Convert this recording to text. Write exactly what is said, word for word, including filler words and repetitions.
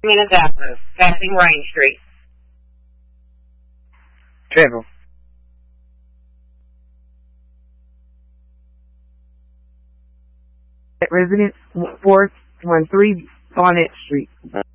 Minneapolis, passing Ryan Street. Travel. Residence four one three Barnett Street.